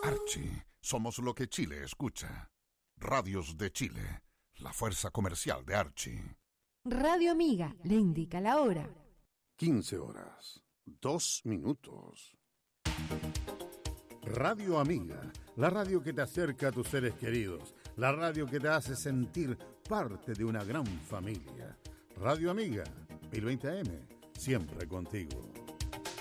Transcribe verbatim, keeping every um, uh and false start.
Archie, somos lo que Chile escucha. Radios de Chile, la fuerza comercial de Archie. Radio Amiga le indica la hora. quince horas, dos minutos. Radio Amiga, la radio que te acerca a tus seres queridos, la radio que te hace sentir parte de una gran familia. Radio Amiga, mil veinte A M, siempre contigo.